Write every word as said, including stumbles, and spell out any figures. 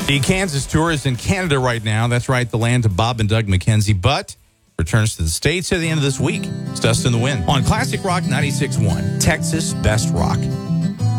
The Kansas Tour is in Canada right now. That's right, the land of Bob and Doug McKenzie, but returns to the States at the end of this week. It's Dust in the Wind on Classic Rock ninety-six point one, Texas Best Rock.